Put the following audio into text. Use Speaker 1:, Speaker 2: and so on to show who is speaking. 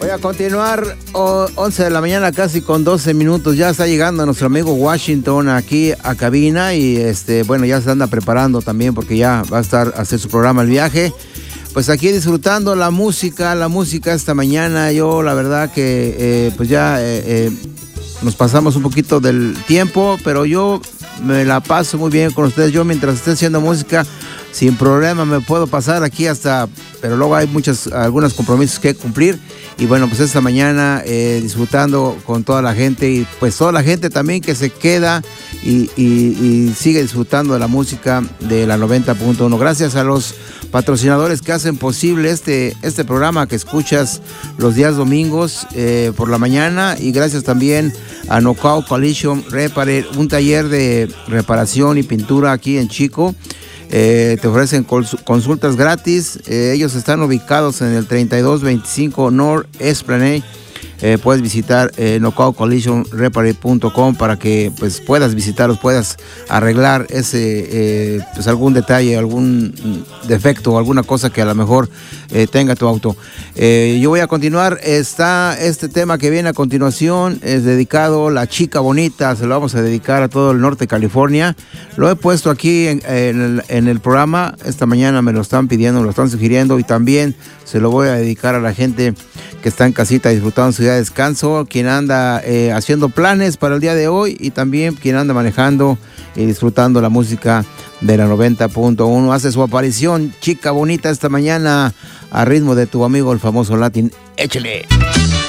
Speaker 1: Voy a continuar, 11 de la mañana casi con 12 minutos. Ya está llegando nuestro amigo Washington aquí a cabina y bueno, ya se anda preparando también porque ya va a estar a hacer su programa El Viaje. Pues aquí disfrutando la música esta mañana. Yo la verdad que pues ya nos pasamos un poquito del tiempo, pero yo me la paso muy bien con ustedes. Yo mientras esté haciendo música, sin problema me puedo pasar aquí hasta, pero luego hay algunos compromisos que cumplir. Y bueno, pues esta mañana disfrutando con toda la gente y pues toda la gente también que se queda y sigue disfrutando de la música de la 90.1. Gracias a los patrocinadores que hacen posible este programa que escuchas los días domingos por la mañana, y gracias también a Knockout Collision Repair, un taller de reparación y pintura aquí en Chico. Te ofrecen consultas gratis. Ellos están ubicados en el 3225 North Esplanade. Puedes visitar knockoutcollisionrepair.com para que pues puedas visitarlos, puedas arreglar ese pues algún detalle, algún defecto, alguna cosa que a lo mejor tenga tu auto. Yo voy a continuar. Está este tema que viene a continuación, es dedicado a La Chica Bonita. Se lo vamos a dedicar a todo el norte de California. Lo he puesto aquí en el programa. Esta mañana me lo están pidiendo, me lo están sugiriendo, y también se lo voy a dedicar a la gente que está en casita disfrutando su día de descanso, quien anda haciendo planes para el día de hoy, y también quien anda manejando y disfrutando la música de la 90.1. Hace su aparición Chica Bonita esta mañana a ritmo de tu amigo el famoso Latin. ¡Échale!